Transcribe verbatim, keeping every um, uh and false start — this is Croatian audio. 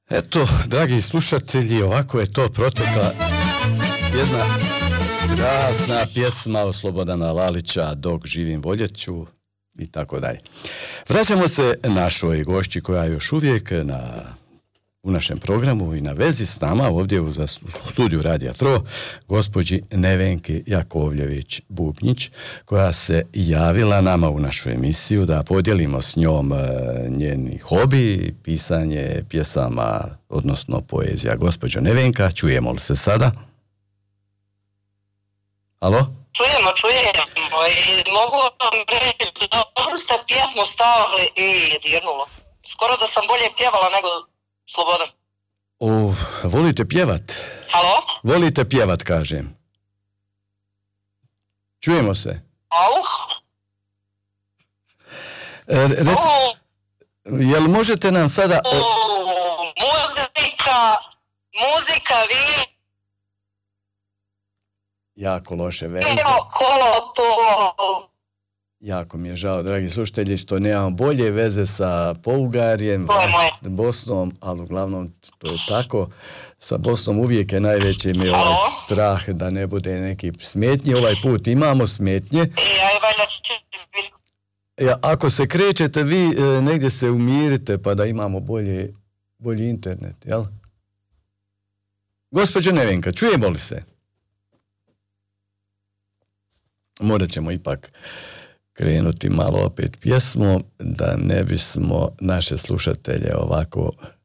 Eto, dragi slušatelji, ovako je to protekla jedna krasna pjesma od Slobodana Lalića, Dok živim voljet ću i tako dalje. Vraćamo se našoj gošći koja je još uvijek na, u našem programu i na vezi s nama ovdje u, u studiju Radija Tro, gospođi Nevenki Jakovljević-Bubnjić, koja se javila nama u našu emisiju da podijelimo s njom e, njeni hobi, pisanje pjesama, odnosno poezija. Gospođo Nevenka, čujemo li se sada? Alo? Čujemo, čujemo i mogu vam reći da dobro ste pjesmu stavili i dirnulo. Skoro da sam bolje pjevala nego Slobodan. O, volite pjevat? Halo? Volite pjevat, kažem. Čujemo se. Au? E, rec... Jel možete nam sada... O, muzika, muzika, vi... Jako loše veze. Evo, kolo to... Jako mi je žao, dragi slušatelji, što nemam bolje veze sa Pougarjem, Bosnom, ali uglavnom to je tako. Sa Bosnom uvijek je najveći mi ovaj strah da ne bude neki smetnje. Ovaj put imamo smetnje. Ja, ako se krećete, vi e, negdje se umirite pa da imamo bolje, bolji internet, jel? Gospođo Nevenka, čujemo li se? Morat ćemo ipak krenuti malo opet pjesmu, da ne bismo naše slušatelje ovako